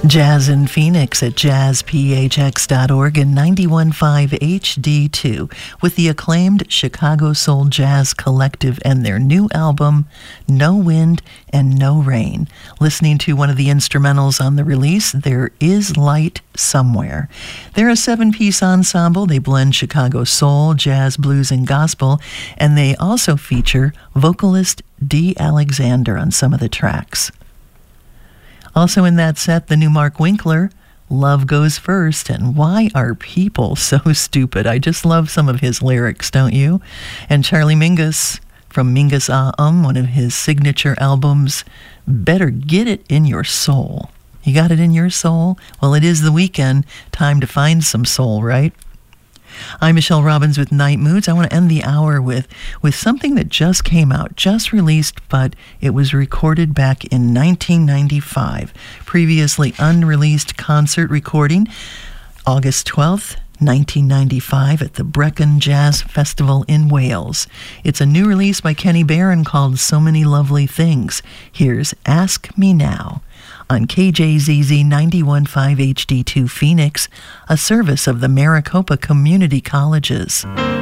Jazz in Phoenix at jazzphx.org and 91.5 HD2 with the acclaimed Chicago Soul Jazz Collective and their new album, No Wind and No Rain. Listening to one of the instrumentals on the release, There Is Light Somewhere. They're a 7-piece ensemble. They blend Chicago soul, jazz, blues, and gospel, and they also feature vocalist Dee Alexander on some of the tracks. Also in that set, the new Mark Winkler, Love Goes First, and Why Are People So Stupid? I just love some of his lyrics, don't you? And Charlie Mingus from Mingus one of his signature albums, Better Get It in Your Soul. You got it in your soul? Well, it is the weekend. Time to find some soul, right? I'm Michelle Robbins with Night Moods. I want to end the hour with something that just came out, just released, but it was recorded back in 1995. Previously unreleased concert recording, August 12th, 1995 at the Brecon Jazz Festival in Wales. It's a new release by Kenny Barron called So Many Lovely Things. Here's Ask Me Now on KJZZ 91.5 HD2 Phoenix, a service of the Maricopa Community Colleges.